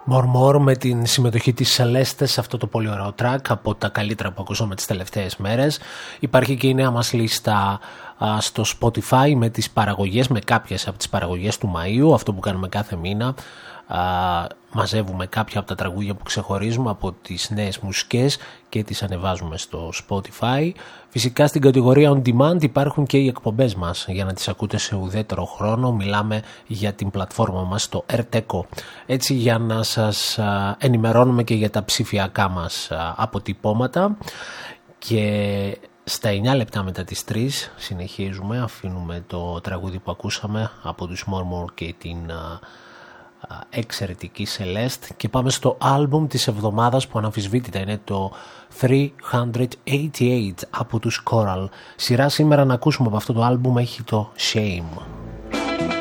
More με την συμμετοχή της Celeste σε αυτό το πολύ ωραίο track, από τα καλύτερα που ακούσαμε τις τελευταίες μέρες. Υπάρχει και η νέα μας λίστα στο Spotify με τις παραγωγές, με κάποιες από τις παραγωγές του Μαΐου, αυτό που κάνουμε κάθε μήνα. Μαζεύουμε κάποια από τα τραγούδια που ξεχωρίζουμε από τις νέες μουσικές και τις ανεβάζουμε στο Spotify. Φυσικά στην κατηγορία On Demand υπάρχουν και οι εκπομπές μας για να τις ακούτε σε ουδέτερο χρόνο. Μιλάμε για την πλατφόρμα μας στο RTECO, έτσι για να σας ενημερώνουμε και για τα ψηφιακά μας αποτυπώματα. Και στα 9 λεπτά μετά τις 3 συνεχίζουμε, αφήνουμε το τραγούδι που ακούσαμε από τους More και την εξαιρετική Celeste και πάμε στο άλμπουμ της εβδομάδας που αναμφισβήτητα είναι το 388 από τους Coral. Σειρά σήμερα να ακούσουμε από αυτό το άλμπουμ έχει το Shame.